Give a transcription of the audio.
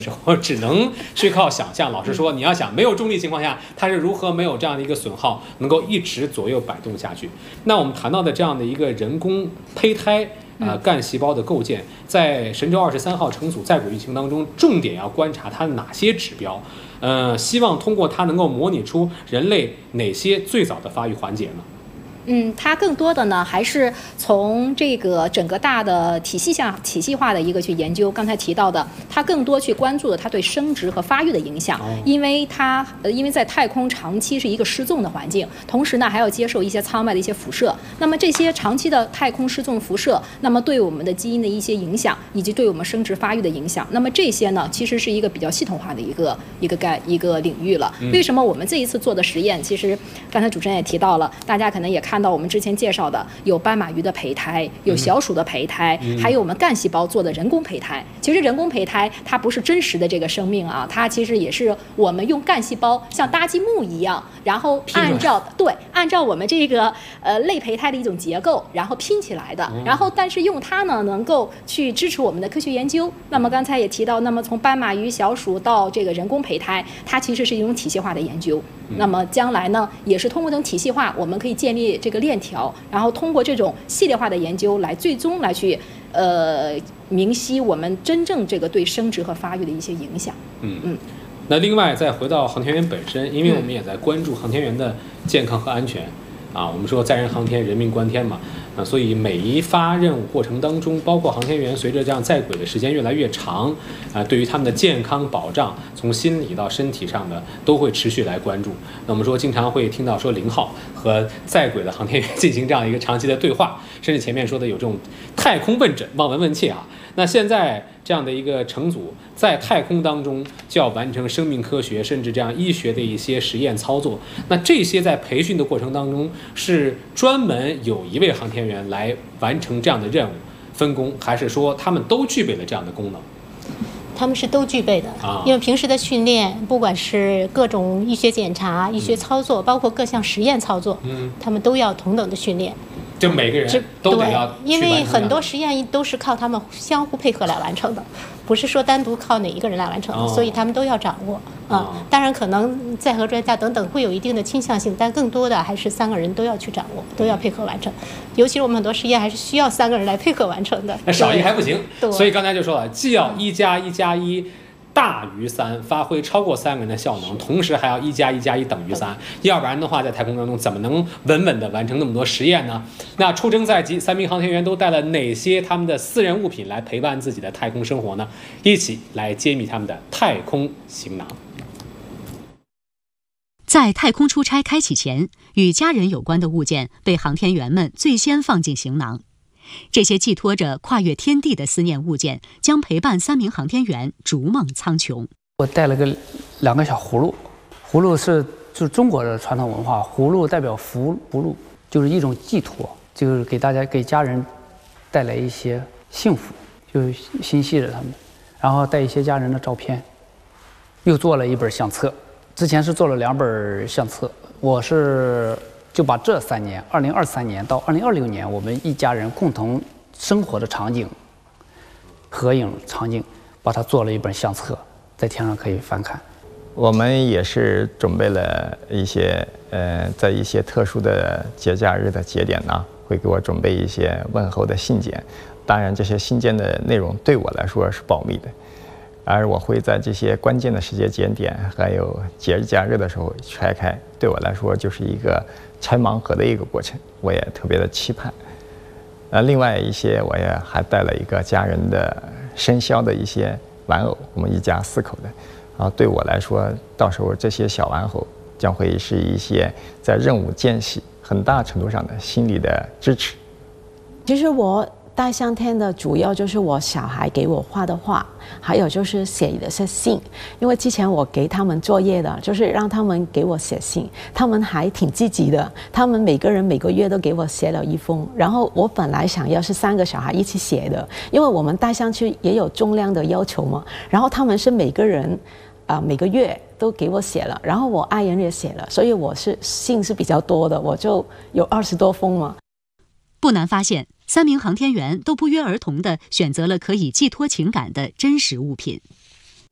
时候只能去靠想象。老实说，你要想没有重力情况下，它是如何没有这样的一个损耗，能够一直左右摆动下去？那我们谈到的这样的一个人工胚胎干细胞的构建，在神舟23号乘组在轨运行当中，重点要观察它的哪些指标？希望通过它能够模拟出人类哪些最早的发育环节呢？ 它更多的呢，还是从这个整个大的体系化的一个去研究。刚才提到的，它更多去关注的它对生殖和发育的影响，因为在太空长期是一个失重的环境，同时呢还要接受一些舱外的一些辐射。那么这些长期的太空失重辐射，那么对我们的基因的一些影响，以及对我们生殖发育的影响，那么这些呢其实是一个比较系统化的一个领域了。为什么我们这一次做的实验，其实刚才主持人也提到了，大家可能也看到我们之前介绍的有斑马鱼的胚胎，有小鼠的胚胎，还有我们干细胞做的人工胚胎。其实人工胚胎它不是真实的这个生命啊，它其实也是我们用干细胞像搭积木一样，然后按照我们这个类胚胎的一种结构，然后拼起来的。然后但是用它呢，能够去支持我们的科学研究。那么刚才也提到，那么从斑马鱼、小鼠到这个人工胚胎，它其实是一种体系化的研究。那么将来呢，也是通过这种体系化，我们可以建立这个链条，然后通过这种系列化的研究来最终来去明晰我们真正这个对生殖和发育的一些影响。 那另外再回到航天员本身，因为我们也在关注航天员的健康和安全我们说载人航天人命关天嘛，所以每一发任务过程当中，包括航天员随着这样在轨的时间越来越长对于他们的健康保障，从心理到身体上的都会持续来关注。那我们说经常会听到说0号和在轨的航天员进行这样一个长期的对话，甚至前面说的有这种太空问诊、望闻问切那现在这样的一个乘组在太空当中就要完成生命科学甚至这样医学的一些实验操作，那这些在培训的过程当中是专门有一位航天员来完成这样的任务分工，还是说他们都具备了这样的功能？ 他们是都具备的因为平时的训练，不管是各种医学检查、医学操作，包括各项实验操作，他们都要同等的训练。 就每个人都得要， 因为很多实验都是靠他们相互配合来完成的，不是说单独靠哪一个人来完成的，所以他们都要掌握当然可能载荷专家等等会有一定的倾向性，但更多的还是3个人都要去掌握，都要配合完成。尤其是我们很多实验还是需要3个人来配合完成的， 那少一还不行。所以刚才就说了，既要1+1+1大于3，发挥超过3个人的效能，同时还要1+1+1等于3，要不然的话在太空当中怎么能稳稳的完成那么多实验呢？那出征在即3名航天员都带了哪些他们的私人物品来陪伴自己的太空生活呢？一起来揭秘他们的太空行囊。 在太空出差开启前，与家人有关的物件被航天员们最先放进行囊。这些寄托着跨越天地的思念物件，将陪伴3名航天员逐梦苍穹。 我带了2个小葫芦，葫芦就是中国的传统文化，葫芦代表福禄，就是一种寄托，就是给家人带来一些幸福，就心系着他们，然后带一些家人的照片，又做了一本相册。之前是做了2本相册，我就把这3年，2023年到2026年，我们一家人共同生活的场景、合影场景，把它做了一本相册，在天上可以翻看。 我们也是准备了一些，在一些特殊的节假日的节点呢，会给我准备一些问候的信件。当然，这些信件的内容对我来说是保密的，而我会在这些关键的时间节点，还有节日假日的时候拆开，对我来说就是一个拆盲盒的一个过程，我也特别的期盼。另外一些我也还带了一个家人的生肖的一些玩偶，我们一家4口的。对我来说，到时候这些小玩偶将会是一些在任务间隙很大程度上的心理的支持。 其实我带上天的主要就是我小孩给我画的画，还有就是写的是信。因为之前我给他们作业的，就是让他们给我写信，他们还挺积极的，他们每个人每个月都给我写了1封。然后我本来想要是3个小孩一起写的，因为我们带上去也有重量的要求嘛。然后他们是每个人每个月都给我写了，然后我爱人也写了，所以我是信是比较多的，我就有20多封嘛。 不难发现，3名航天员都不约而同地选择了可以寄托情感的真实物品。